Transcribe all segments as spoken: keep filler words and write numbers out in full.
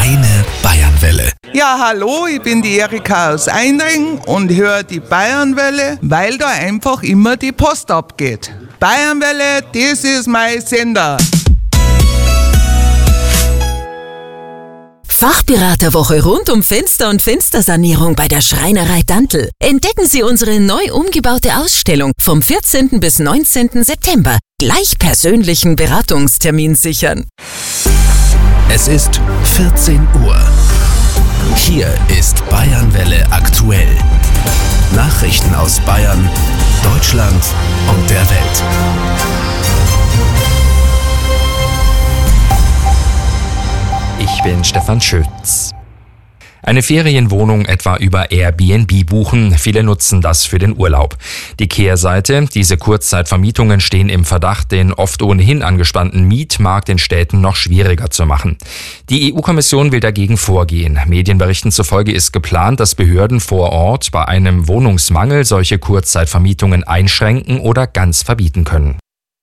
Deine Bayernwelle. Ja, hallo, ich bin die Erika aus Eindring und höre die Bayernwelle, weil da einfach immer die Post abgeht. Bayernwelle, das ist mein Sender. Fachberaterwoche rund um Fenster und Fenstersanierung bei der Schreinerei Dantl. Entdecken Sie unsere neu umgebaute Ausstellung vom vierzehnten bis neunzehnten September. Gleich persönlichen Beratungstermin sichern. Es ist vierzehn Uhr. Hier ist Bayernwelle aktuell. Nachrichten aus Bayern, Deutschland und der Welt. Ich bin Stefan Schütz. Eine Ferienwohnung etwa über Airbnb buchen. Viele nutzen das für den Urlaub. Die Kehrseite: Diese Kurzzeitvermietungen stehen im Verdacht, den oft ohnehin angespannten Mietmarkt in Städten noch schwieriger zu machen. Die E U-Kommission will dagegen vorgehen. Medienberichten zufolge ist geplant, dass Behörden vor Ort bei einem Wohnungsmangel solche Kurzzeitvermietungen einschränken oder ganz verbieten können.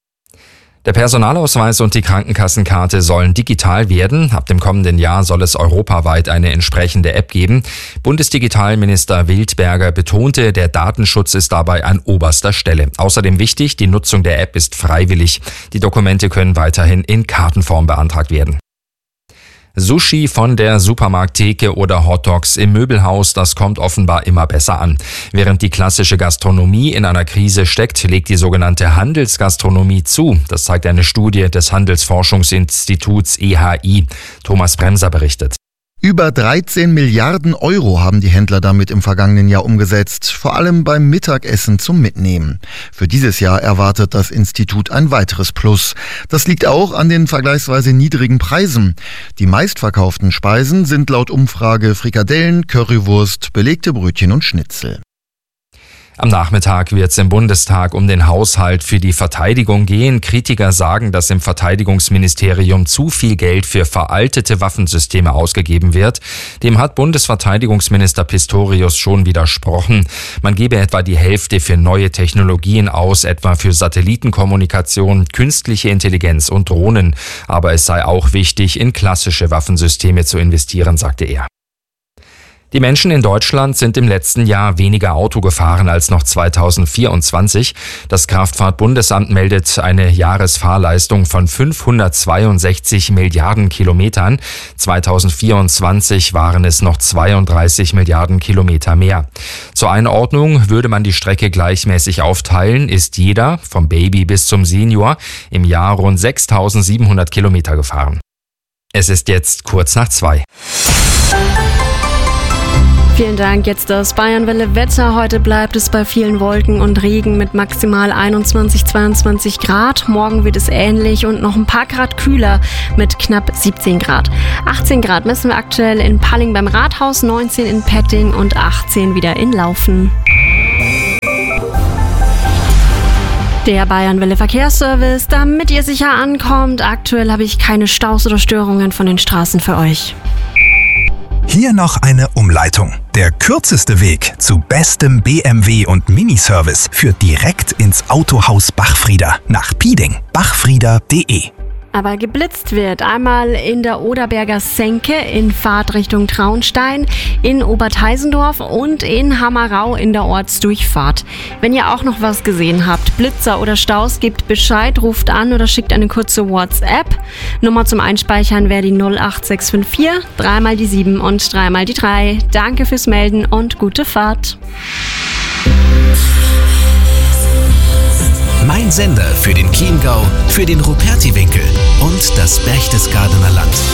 Der Personalausweis und die Krankenkassenkarte sollen digital werden. Ab dem kommenden Jahr soll es europaweit eine entsprechende App geben. Bundesdigitalminister Wildberger betonte, der Datenschutz ist dabei an oberster Stelle. Außerdem wichtig, die Nutzung der App ist freiwillig. Die Dokumente können weiterhin in Kartenform beantragt werden. Sushi von der Supermarkttheke oder Hotdogs im Möbelhaus, das kommt offenbar immer besser an. Während die klassische Gastronomie in einer Krise steckt, legt die sogenannte Handelsgastronomie zu. Das zeigt eine Studie des Handelsforschungsinstituts E H I. Thomas Bremser berichtet. Über dreizehn Milliarden Euro haben die Händler damit im vergangenen Jahr umgesetzt, vor allem beim Mittagessen zum Mitnehmen. Für dieses Jahr erwartet das Institut ein weiteres Plus. Das liegt auch an den vergleichsweise niedrigen Preisen. Die meistverkauften Speisen sind laut Umfrage Frikadellen, Currywurst, belegte Brötchen und Schnitzel. Am Nachmittag wird es im Bundestag um den Haushalt für die Verteidigung gehen. Kritiker sagen, dass im Verteidigungsministerium zu viel Geld für veraltete Waffensysteme ausgegeben wird. Dem hat Bundesverteidigungsminister Pistorius schon widersprochen. Man gebe etwa die Hälfte für neue Technologien aus, etwa für Satellitenkommunikation, künstliche Intelligenz und Drohnen. Aber es sei auch wichtig, in klassische Waffensysteme zu investieren, sagte er. Die Menschen in Deutschland sind im letzten Jahr weniger Auto gefahren als noch zweitausendvierundzwanzig. Das Kraftfahrtbundesamt meldet eine Jahresfahrleistung von fünfhundertzweiundsechzig Milliarden Kilometern. zweitausendvierundzwanzig waren es noch zweiunddreißig Milliarden Kilometer mehr. Zur Einordnung: Würde man die Strecke gleichmäßig aufteilen, ist jeder, vom Baby bis zum Senior, im Jahr rund sechstausendsiebenhundert Kilometer gefahren. Es ist jetzt kurz nach zwei. Vielen Dank, jetzt das Bayernwelle Wetter. Heute bleibt es bei vielen Wolken und Regen mit maximal einundzwanzig, zweiundzwanzig Grad. Morgen wird es ähnlich und noch ein paar Grad kühler mit knapp siebzehn Grad. achtzehn Grad messen wir aktuell in Palling beim Rathaus, neunzehn in Petting und achtzehn wieder in Laufen. Der Bayernwelle Verkehrsservice, damit ihr sicher ankommt. Aktuell habe ich keine Staus oder Störungen von den Straßen für euch. Hier noch eine Umleitung. Der kürzeste Weg zu bestem B M W und Miniservice führt direkt ins Autohaus Bachfrieder nach Pieding. bachfrieder punkt de. Aber geblitzt wird einmal in der Oderberger Senke in Fahrtrichtung Traunstein, in Oberteisendorf und in Hammerau in der Ortsdurchfahrt. Wenn ihr auch noch was gesehen habt, Blitzer oder Staus, gebt Bescheid, ruft an oder schickt eine kurze WhatsApp. Nummer zum Einspeichern wäre die null acht sechs fünf vier, dreimal die sieben und dreimal die drei. Danke fürs Melden und gute Fahrt. Mein Sender für den Chiemgau, für den Rupertiwinkel und das Berchtesgadener Land.